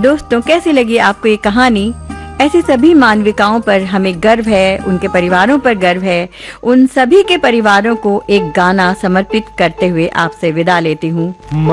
दोस्तों, कैसी लगी आपको ये कहानी? ऐसी सभी मानविकाओं पर हमें गर्व है, उनके परिवारों पर गर्व है। उन सभी के परिवारों को एक गाना समर्पित करते हुए आपसे विदा लेती हूँ।